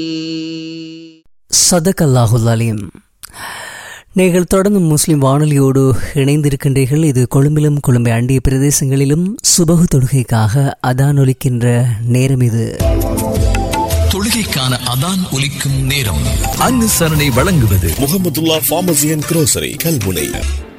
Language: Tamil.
சதகல்லாஹுல் அலீம். நீங்கள் தொடர்ந்து முஸ்லிம் வானொலியோடு இணைந்திருக்கின்றீர்கள். இது கொழும்பிலும் கொழும்பை அண்டிய பிரதேசங்களிலும் சுபகு தொழுகைக்காக அதான் ஒலிக்கின்ற நேரம். இது தொழுகைக்கான அதான் ஒலிக்கும் நேரம். அனுசரணை வழங்குவது Mahmudullah pharmacy and grocery Kalmunai.